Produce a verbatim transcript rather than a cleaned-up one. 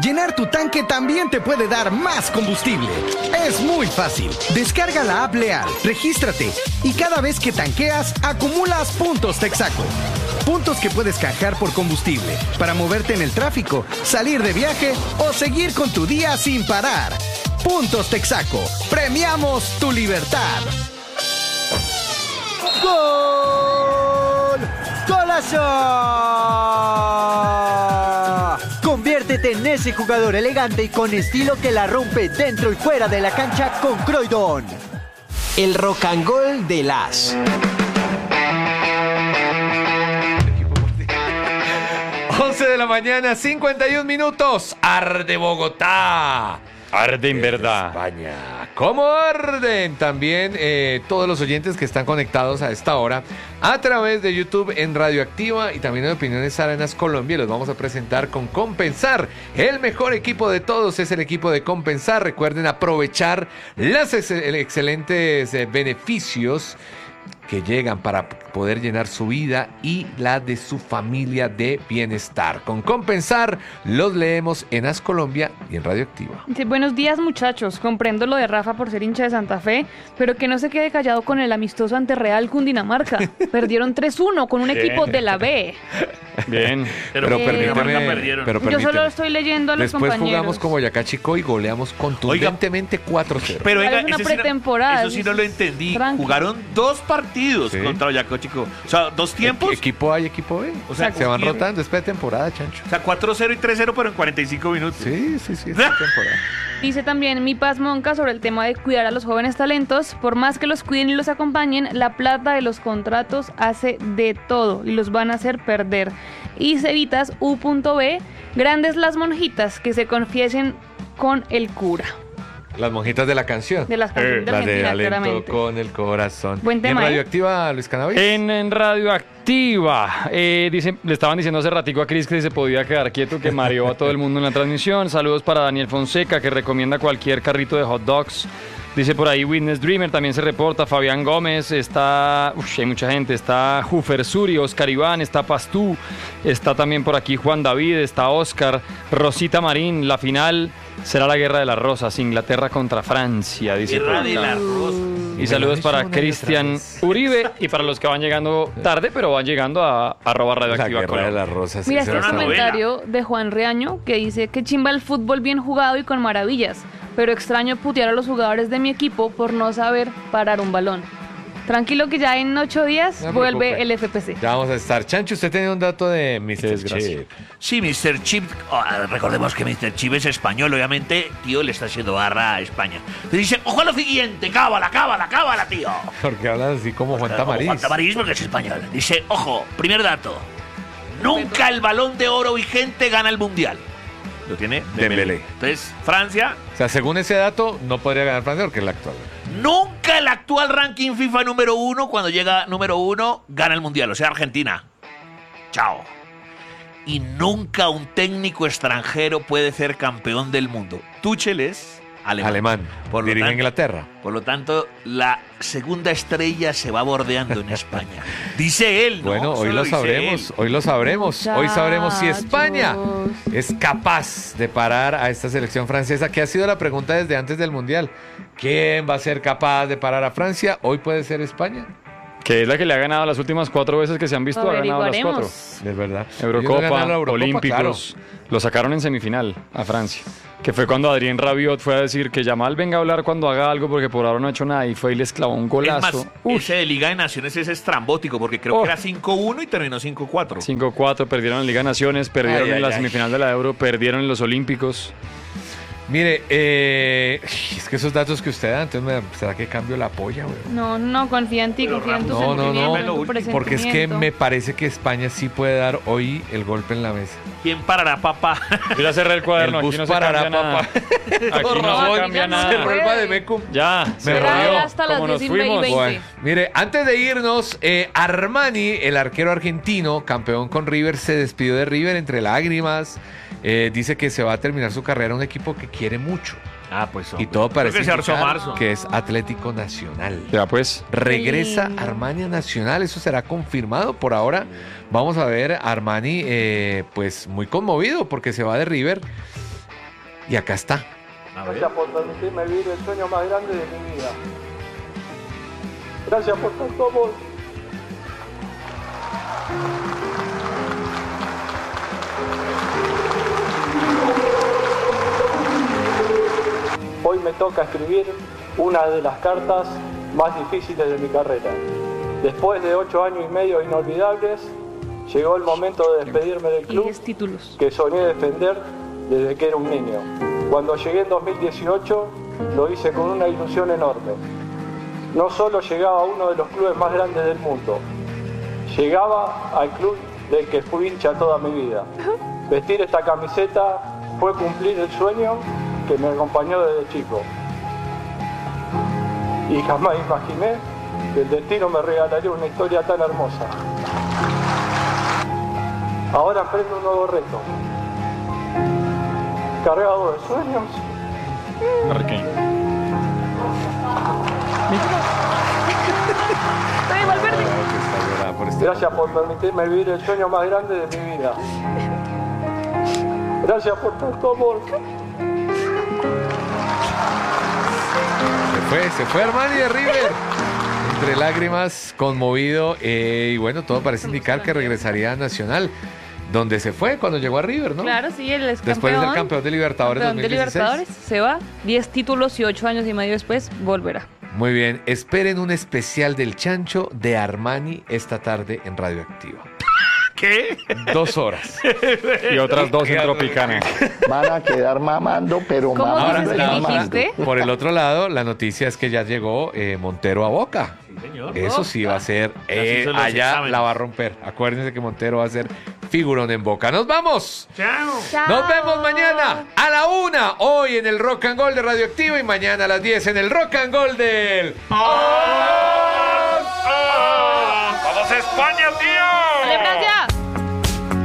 Llenar tu tanque también te puede dar más combustible. Es muy fácil. Descarga la app Leal, regístrate y cada vez que tanqueas, acumulas puntos Texaco. Puntos que puedes canjear por combustible para moverte en el tráfico, salir de viaje o seguir con tu día sin parar. Puntos Texaco. Premiamos tu libertad. ¡Gol! ¡Golazo! Conviértete en ese jugador elegante y con estilo que la rompe dentro y fuera de la cancha con Croydon. El rock and roll de las. once de la mañana, cincuenta y un minutos. Arde Bogotá. Arde en verdad. España. ¿Cómo arden? También eh, todos los oyentes que están conectados a esta hora a través de YouTube en Radioactiva y también en Opiniones Arenas Colombia. Los vamos a presentar con Compensar. El mejor equipo de todos es el equipo de Compensar. Recuerden aprovechar los ex excelentes eh, beneficios que llegan para poder llenar su vida y la de su familia de bienestar. Con Compensar los leemos en As Colombia y en Radioactiva. Sí, buenos días, muchachos. Comprendo lo de Rafa por ser hincha de Santa Fe, pero que no se quede callado con el amistoso ante Real Cundinamarca. Perdieron tres uno con un equipo de la B. Bien. Pero, pero Eh, permíteme, pero Yo permíteme. solo estoy leyendo a los Después compañeros. jugamos como Boyacá Chico y goleamos contundentemente cuatro cero. Pero venga, Es una ese sí no- pretemporada, eso sí no lo entendí. tranqui. Jugaron dos partidos Sí. contra Boyacá Chico. O sea, dos tiempos. E- equipo A y equipo B. O sea, se van ¿quién? rotando. Es pretemporada, Chancho. O sea, cuatro cero y tres cero, pero en cuarenta y cinco minutos. Sí, sí, sí, es pretemporada. Dice también mi Paz Monca sobre el tema de cuidar a los jóvenes talentos. Por más que los cuiden y los acompañen, la plata de los contratos hace de todo y los van a hacer perder. Y Cevitas U.B, grandes las monjitas que se confiesen con el cura. Las monjitas de la canción. De las canciones de Las de Argentina, Alento claramente. con el corazón. Buen ¿Y tema, en ¿eh? Radioactiva, Luis Cannabis? En, en Radioactiva, eh, dice, le estaban diciendo hace ratico a Cris que se podía quedar quieto, que mareó a todo el mundo en la transmisión. Saludos para Daniel Fonseca, que recomienda cualquier carrito de hot dogs. Dice por ahí Witness Dreamer, también se reporta. Fabián Gómez, está, uf, hay mucha gente, está Jufer Suri, Oscar Iván, está Pastú, está también por aquí Juan David, está Oscar, Rosita Marín. La final será la Guerra de las Rosas, Inglaterra contra Francia, dice por Guerra de acá. la Rosa. Y saludos para Una y otra Cristian vez. Uribe y para los que van llegando tarde, pero van llegando a arroba La radioactiva Guerra de Colombia. las Rosas. Mira, esa este está una buena. comentario de Juan Reaño que dice que chimba el fútbol bien jugado y con maravillas, pero extraño putear a los jugadores de mi equipo por no saber parar un balón. Tranquilo que ya en ocho días No vuelve preocupe. el F P C. Ya vamos a estar. Chancho, usted tiene un dato de mister desgracia. Chip. Sí, mister Chip. Oh, recordemos que mister Chip es español, obviamente. Tío, le está haciendo barra a España. Le dice, ojo a lo siguiente, cábala, cábala, cábala, tío. Porque hablan así como Juan Como Tamariz. Juan Tamariz, porque es español. Dice, ojo, primer dato. Nunca el balón de oro vigente gana el mundial. Lo tiene Dembélé. Entonces, Francia, O sea, según ese dato, no podría ganar Francia porque es la actual. nunca el actual ranking FIFA número uno, cuando llega número uno, gana el mundial. O sea, Argentina. Chao. Y nunca un técnico extranjero puede ser campeón del mundo. Tuchel es alemán. Alemán. Por lo Dirige tanto- Inglaterra. Por lo tanto, la segunda estrella se va bordeando en España. Dice él, ¿no? Bueno, hoy Solo lo dice sabremos, él. hoy lo sabremos. Hoy sabremos si España Muchachos. es capaz de parar a esta selección francesa, que ha sido la pregunta desde antes del Mundial. ¿Quién va a ser capaz de parar a Francia? Hoy puede ser España. Que es la que le ha ganado las últimas cuatro veces que se han visto, ha ganado las cuatro. Averiguaremos. Es verdad. Eurocopa, Ellos no ganaron la Eurocopa, Olímpicos, lo sacaron en semifinal a Francia. Que fue cuando Adrien Rabiot fue a decir que Yamal venga a hablar cuando haga algo porque por ahora no ha hecho nada y fue y les clavó un Es golazo. más, Uf, ese de Liga de Naciones es estrambótico, porque creo Oh. que era cinco uno y terminó cinco cuatro. cinco cuatro, perdieron en Liga de Naciones, perdieron Ay, en ay, la ay. semifinal de la Euro, perdieron en los Olímpicos. Mire, eh, es que esos datos que usted da, entonces me, ¿será que cambio la polla, güey? No, no, confía en ti, Pero confía en tu No, no, sentimiento, en no, tu presentimiento. porque es que me parece que España sí puede dar hoy el golpe en la mesa. ¿Quién parará, papá? Yo ya cerré el cuaderno, El aquí bus no se parará, cambia nada. papá. Aquí no Ramón, se cambia ya no nada. se Cerró el Bademecum. Ya, Me se Será rodeó. hasta las Como nos diez y veinte. fuimos. Bueno, mire, antes de irnos, eh, Armani, el arquero argentino, campeón con River, se despidió de River entre lágrimas. Eh, dice que se va a terminar su carrera en un equipo que quiere mucho. Ah, pues Y todo parece que se arzó indicar marzo. que es Atlético Nacional. Ya pues. Regresa lindo. Armani a Nacional, eso será confirmado. Por ahora vamos a ver a Armani eh, pues muy conmovido porque se va de River Y acá está. Gracias por permitirme vivir el sueño más grande de mi vida. Gracias por tanto amor. Hoy me toca escribir una de las cartas más difíciles de mi carrera. Después de ocho años y medio inolvidables, llegó el momento de despedirme del club que soñé defender desde que era un niño. Cuando llegué en dos mil dieciocho, lo hice con una ilusión enorme. No solo llegaba a uno de los clubes más grandes del mundo, llegaba al club del que fui hincha toda mi vida. Vestir esta camiseta fue cumplir el sueño que me acompañó desde chico. Y jamás imaginé que el destino me regalaría una historia tan hermosa. Ahora emprendo un nuevo reto, cargado de sueños. Gracias por permitirme vivir el sueño más grande de mi vida. Gracias por tanto amor. Se fue, se fue Armani de River. Entre lágrimas, conmovido. Eh, y bueno, todo parece indicar que regresaría a Nacional, donde se fue cuando llegó a River, ¿no? Claro, sí, él es Después campeón, de ser campeón de Libertadores campeón dos mil dieciséis. de Libertadores, se va, diez títulos y ocho años y medio después volverá. Muy bien, esperen un especial del Chancho de Armani esta tarde en Radioactiva. ¿Qué? Dos horas. Y otras dos en Tropicana. Van a quedar mamando, pero ¿Cómo mamando. dices que dijiste? Por el otro lado, la noticia es que ya llegó eh, Montero a Boca. Sí, señor. Eso sí va a ser, eh, hizo los allá exámenes. la va a romper. Acuérdense que Montero va a ser figurón en Boca. ¡Nos vamos! Chao. Chao. Nos vemos mañana a la una, hoy en el Rock and Gold de Radioactiva y mañana a las diez en el Rock and Gold del... ¡Vamos a España, tío!